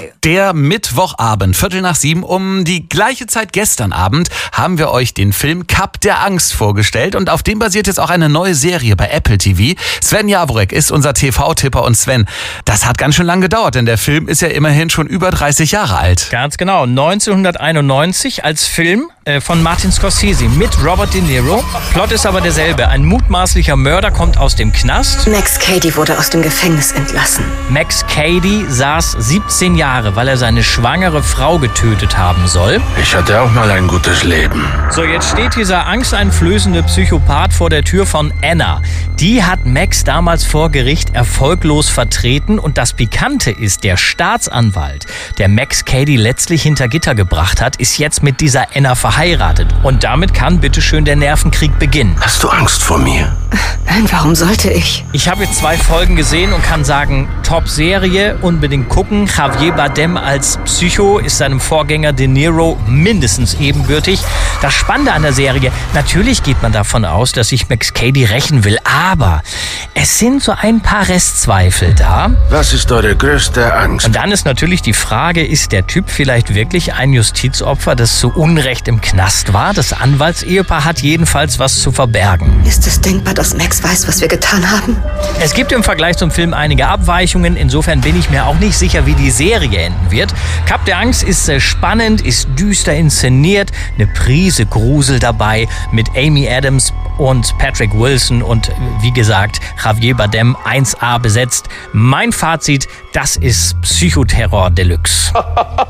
Der Mittwochabend, 6:15. Um die gleiche Zeit gestern Abend haben wir euch den Film Cup der Angst vorgestellt und auf dem basiert jetzt auch eine neue Serie bei Apple TV. Sven Jaworek ist unser TV-Tipper und Sven, das hat ganz schön lang gedauert, denn der Film ist ja immerhin schon über 30 Jahre alt. Ganz genau, 1991 als Film von Martin Scorsese mit Robert De Niro. Plot ist aber derselbe. Ein mutmaßlicher Mörder kommt aus dem Knast. Max Cady wurde aus dem Gefängnis entlassen. Max Cady saß 17 Jahre, weil er seine schwangere Frau getötet haben soll. Ich hatte auch mal ein gutes Leben. So, jetzt steht dieser angsteinflößende Psychopath vor der Tür von Anna. Die hat Max damals vor Gericht erfolglos vertreten und das Pikante ist, der Staatsanwalt, der Max Cady letztlich hinter Gitter gebracht hat, ist jetzt mit dieser Anna verheiratet. Und damit kann bitteschön der Nervenkrieg beginnen. Hast du Angst vor mir? Nein, warum sollte ich? Ich habe jetzt 2 Folgen gesehen und kann sagen, Top-Serie, unbedingt gucken. Javier Bardem als Psycho ist seinem Vorgänger De Niro mindestens ebenbürtig. Das Spannende an der Serie, natürlich geht man davon aus, dass sich Max Cady rächen will, aber es sind so ein paar Restzweifel da. Was ist eure größte Angst? Und dann ist natürlich die Frage, ist der Typ vielleicht wirklich ein Justizopfer, das zu Unrecht im Knast war? Das Anwaltsehepaar hat jedenfalls was zu verbergen. Ist es denkbar, dass Max weiß, was wir getan haben? Es gibt im Vergleich zum Film einige Abweichungen. Insofern bin ich mir auch nicht sicher, wie die Serie enden wird. Cup der Angst ist spannend, ist düster inszeniert, eine Prise Grusel dabei mit Amy Adams und Patrick Wilson und wie gesagt Javier Bardem 1A besetzt. Mein Fazit, das ist Psychoterror Deluxe.